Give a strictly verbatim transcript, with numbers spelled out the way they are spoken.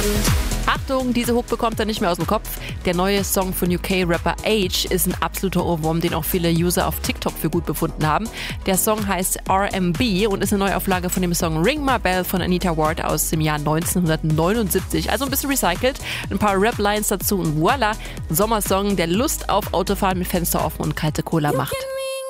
Achtung, diese Hook bekommt er nicht mehr aus dem Kopf. Der neue Song von U K-Rapper Age ist ein absoluter Ohrwurm, den auch viele User auf TikTok für gut befunden haben. Der Song heißt R M B und ist eine Neuauflage von dem Song Ring My Bell von Anita Ward aus dem Jahr neunzehnhundertneunundsiebzig. Also ein bisschen recycelt, ein paar Rap-Lines dazu und voila, Sommersong, der Lust auf Autofahren mit Fenster offen und kalte Cola macht.